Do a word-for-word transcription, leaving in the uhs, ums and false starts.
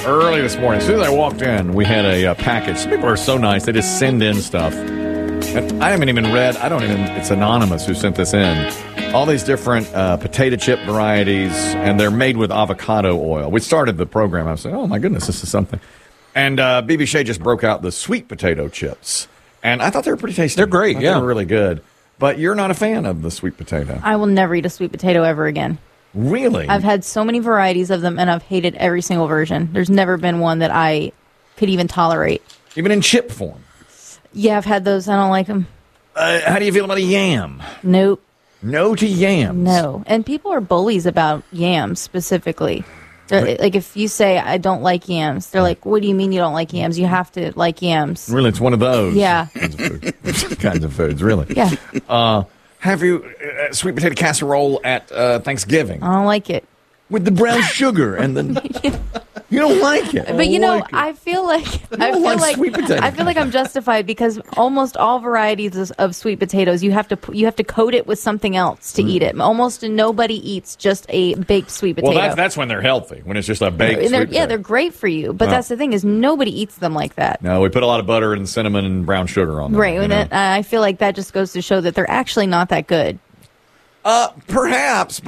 early this morning. As soon as I walked in, we had a uh, package. Some people are so nice. They just send in stuff. And I haven't even read. I don't even. It's anonymous who sent this in. All these different uh, potato chip varieties, and they're made with avocado oil. We started the program. I was like, oh, my goodness, this is something. And uh, B B Shea just broke out the sweet potato chips. And I thought they were pretty tasty. They're great, I yeah. They were really good. But you're not a fan of the sweet potato. I will never eat a sweet potato ever again. Really? I've had so many varieties of them, and I've hated every single version. There's never been one that I could even tolerate. Even in chip form? Yeah, I've had those. I don't like them. Uh, how do you feel about a yam? Nope. No to yams? No. And people are bullies about yams specifically. They're, like, if you say, I don't like yams, they're like, what do you mean you don't like yams? You have to like yams. Really, it's one of those. Yeah. Kinds of, food. kinds of foods, really. Yeah. Uh, have you uh, sweet potato casserole at uh, Thanksgiving? I don't like it. With the brown sugar and the... You don't like it. But you know, like I feel like I feel like like sweet potato. I feel like I'm justified because almost all varieties of, of sweet potatoes you have to pu- you have to coat it with something else to mm. eat it. Almost nobody eats just a baked sweet potato. Well, that's that's when they're healthy. When it's just a baked and sweet potato. Yeah, they're great for you. But Oh. that's the thing is nobody eats them like that. No, we put a lot of butter and cinnamon and brown sugar on them. Right, and it, I feel like that just goes to show that they're actually not that good. Uh, perhaps.